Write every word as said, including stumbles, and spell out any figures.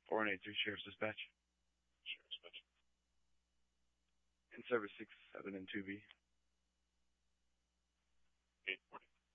four one eight three Sheriff's Dispatch. Sheriff's Dispatch. In service six seven and two B. eight forty.